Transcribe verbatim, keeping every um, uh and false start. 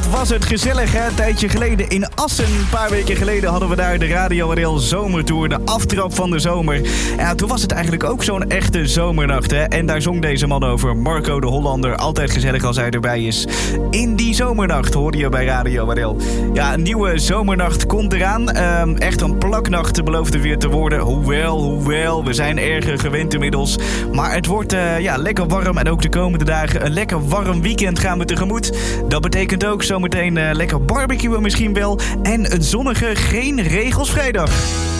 was het gezellig, hè? Een tijdje geleden in Assen. Een paar weken geleden hadden we daar de Radio Adel Zomertour, de aftrap van de zomer. Ja, toen was het eigenlijk ook zo'n echte zomernacht, hè? En daar zong deze man over, Marco de Hollander. Altijd gezellig als hij erbij is. In die zomernacht hoorde je bij Radio Adel. Ja, een nieuwe zomernacht komt eraan. Um, echt een plaknacht belooft er weer te worden. Hoewel, hoewel, we zijn erg gewend inmiddels. Maar het wordt uh, ja, lekker warm en ook de komende dagen een lekker warm weekend gaan we tegemoet. Dat betekent ook zometeen uh, lekker barbecuen misschien wel. En een zonnige Geen Regels Vrijdag.